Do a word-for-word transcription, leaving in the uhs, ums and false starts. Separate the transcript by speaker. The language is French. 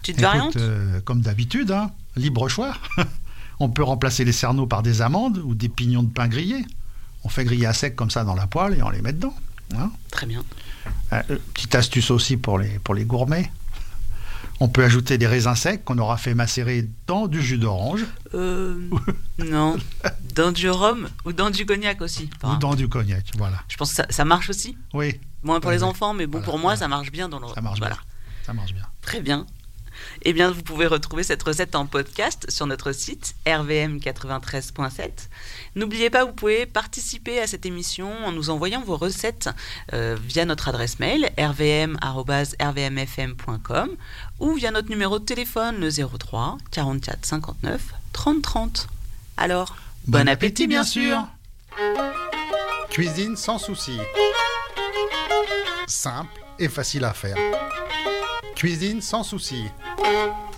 Speaker 1: Petite
Speaker 2: Écoute,
Speaker 1: variante
Speaker 2: euh, comme d'habitude, hein, libre choix. On peut remplacer les cerneaux par des amandes ou des pignons de pain grillés. On fait griller à sec comme ça dans la poêle et on les met dedans. Hein.
Speaker 1: Très bien.
Speaker 2: Euh, petite astuce aussi pour les, pour les gourmets. On peut ajouter des raisins secs qu'on aura fait macérer dans du jus d'orange.
Speaker 1: Euh, non. Dans du rhum ou dans du cognac aussi. Enfin,
Speaker 2: ou dans du cognac, voilà.
Speaker 1: Je pense que ça, ça marche aussi.
Speaker 2: Oui.
Speaker 1: Moins pour
Speaker 2: oui,
Speaker 1: les
Speaker 2: oui.
Speaker 1: enfants, mais bon,
Speaker 2: Voilà,
Speaker 1: pour moi,
Speaker 2: voilà.
Speaker 1: ça marche bien dans le
Speaker 2: Ça marche
Speaker 1: voilà.
Speaker 2: bien. Ça marche bien.
Speaker 1: Très bien. Eh bien, vous pouvez retrouver cette recette en podcast sur notre site r v m quatre-vingt-treize point sept. N'oubliez pas, vous pouvez participer à cette émission en nous envoyant vos recettes euh, via notre adresse mail r v m arobase r v m f m point com ou via notre numéro de téléphone le zéro trois quarante-quatre cinquante-neuf trente trente. Alors, bon, bon appétit, bien sûr.
Speaker 2: Cuisine sans souci. Simple et facile à faire. Cuisine sans souci.